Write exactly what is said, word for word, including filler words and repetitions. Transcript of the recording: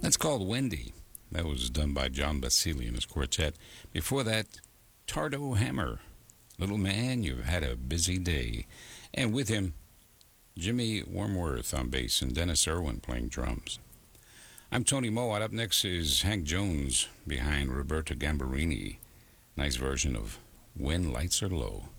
That's called Wendy. That was done by John Basili and his quartet. Before that, Tardo Hammer. Little man, you've had a busy day. And with him, Jimmy Wormworth on bass and Dennis Irwin playing drums. I'm Tony Mowat. Up next is Hank Jones behind Roberta Gambarini. Nice version of When Lights Are Low.